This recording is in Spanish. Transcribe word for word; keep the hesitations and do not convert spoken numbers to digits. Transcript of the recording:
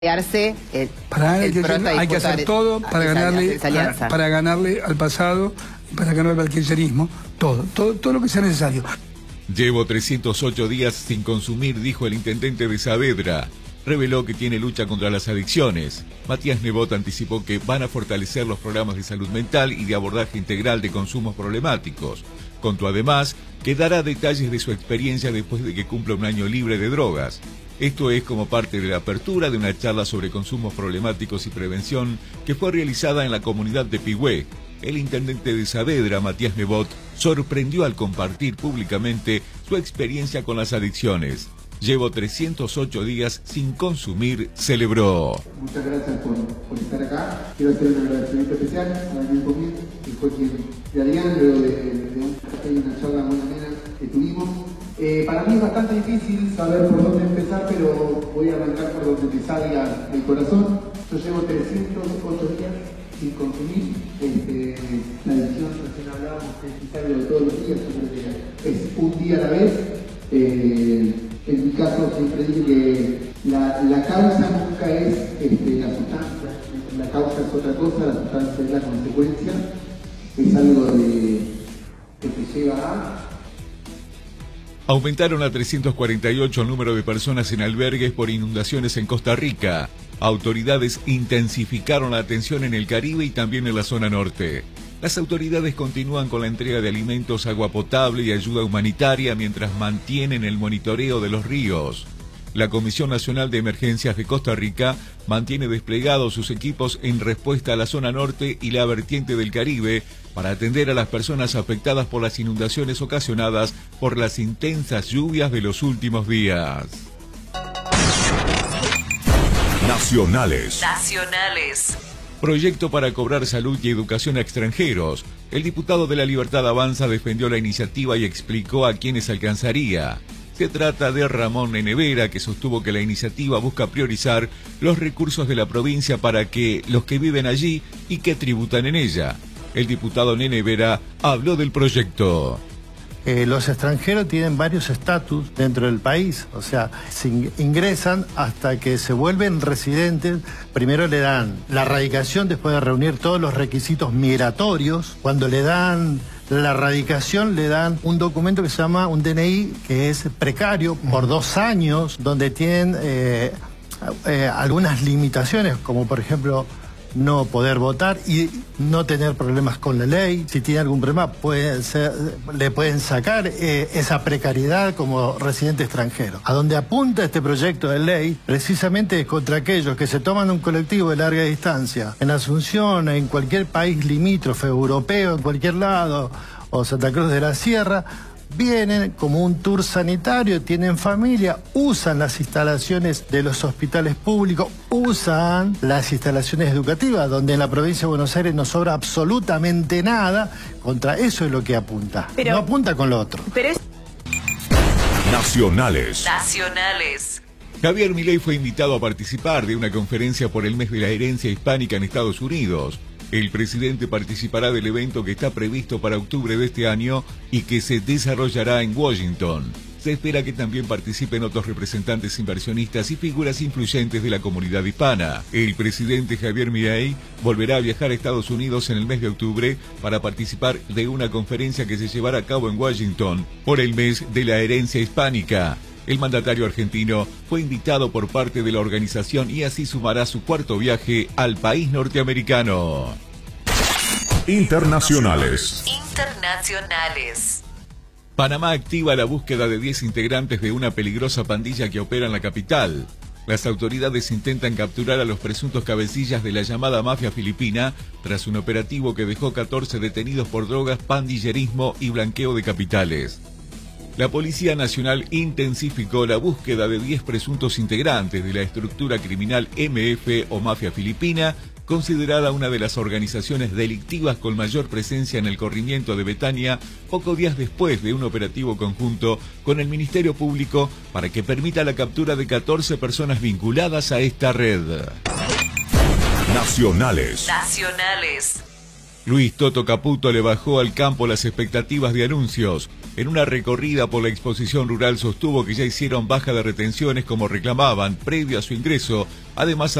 El, para el que hay que hacer todo para ganarle, a, para ganarle al pasado, para ganarle al kirchnerismo, todo, todo, todo lo que sea necesario. Llevo trescientos ocho días sin consumir, dijo el intendente de Saavedra. Reveló que tiene lucha contra las adicciones. Matías Nebot anticipó que van a fortalecer los programas de salud mental y de abordaje integral de consumos problemáticos. Contó además que dará detalles de su experiencia después de que cumpla un año libre de drogas. Esto es como parte de la apertura de una charla sobre consumos problemáticos y prevención que fue realizada en la comunidad de Pigüé. El intendente de Saavedra, Matías Nebot, sorprendió al compartir públicamente su experiencia con las adicciones. Llevo trescientos ocho días sin consumir, celebró. Muchas gracias por, por estar acá. Quiero hacer un agradecimiento especial a Daniel Comín, que fue quien de Adrián, luego de, de, de un café y una charla muy amena que tuvimos. Eh, para mí es bastante difícil saber por dónde empezar, pero voy a arrancar por donde te salga el corazón. Yo llevo trescientos ocho días sin consumir. Este, la adicción, recién hablábamos, es quizá de todos los días, yo creo que es un día a la vez. Eh, en mi caso siempre digo que la, la causa nunca es este, la sustancia, la causa es otra cosa, la sustancia es la consecuencia, es algo de, que te lleva a... Aumentaron a trescientos cuarenta y ocho el número de personas en albergues por inundaciones en Costa Rica. Autoridades intensificaron la atención en el Caribe y también en la zona norte. Las autoridades continúan con la entrega de alimentos, agua potable y ayuda humanitaria mientras mantienen el monitoreo de los ríos. La Comisión Nacional de Emergencias de Costa Rica mantiene desplegados sus equipos en respuesta a la zona norte y la vertiente del Caribe para atender a las personas afectadas por las inundaciones ocasionadas por las intensas lluvias de los últimos días. Nacionales. Nacionales. Proyecto para cobrar salud y educación a extranjeros. El diputado de La Libertad Avanza defendió la iniciativa y explicó a quiénes alcanzaría. Se trata de Ramón Nenevera, que sostuvo que la iniciativa busca priorizar los recursos de la provincia para que los que viven allí y que tributan en ella. El diputado Nenevera habló del proyecto. Eh, los extranjeros tienen varios estatus dentro del país, o sea, se ingresan hasta que se vuelven residentes. Primero le dan la radicación después de reunir todos los requisitos migratorios. Cuando le dan la radicación le dan un documento que se llama un D N I, que es precario por dos años, donde tienen eh, eh, algunas limitaciones, como por ejemplo no poder votar y no tener problemas con la ley. Si tiene algún problema, puede ser, le pueden sacar eh, esa precariedad como residente extranjero. A donde apunta este proyecto de ley, precisamente es contra aquellos que se toman un colectivo de larga distancia, en Asunción, en cualquier país limítrofe, europeo, en cualquier lado, o Santa Cruz de la Sierra, vienen como un tour sanitario, tienen familia, usan las instalaciones de los hospitales públicos, usan las instalaciones educativas, donde en la provincia de Buenos Aires no sobra absolutamente nada. Contra eso es lo que apunta, pero, no apunta con lo otro. Pero es... Nacionales. Nacionales. Javier Milei fue invitado a participar de una conferencia por el mes de la herencia hispánica en Estados Unidos. El presidente participará del evento que está previsto para octubre de este año y que se desarrollará en Washington. Se espera que también participen otros representantes inversionistas y figuras influyentes de la comunidad hispana. El presidente Javier Milei volverá a viajar a Estados Unidos en el mes de octubre para participar de una conferencia que se llevará a cabo en Washington por el mes de la herencia hispánica. El mandatario argentino fue invitado por parte de la organización y así sumará su cuarto viaje al país norteamericano. Internacionales. Internacionales. Panamá activa la búsqueda de diez integrantes de una peligrosa pandilla que opera en la capital. Las autoridades intentan capturar a los presuntos cabecillas de la llamada mafia filipina tras un operativo que dejó catorce detenidos por drogas, pandillerismo y blanqueo de capitales. La Policía Nacional intensificó la búsqueda de diez presuntos integrantes de la estructura criminal M F o Mafia Filipina, considerada una de las organizaciones delictivas con mayor presencia en el corrimiento de Betania, pocos días después de un operativo conjunto con el Ministerio Público para que permita la captura de catorce personas vinculadas a esta red. Nacionales. Nacionales. Luis Toto Caputo le bajó al campo las expectativas de anuncios. En una recorrida por la exposición rural sostuvo que ya hicieron baja de retenciones como reclamaban previo a su ingreso. Además,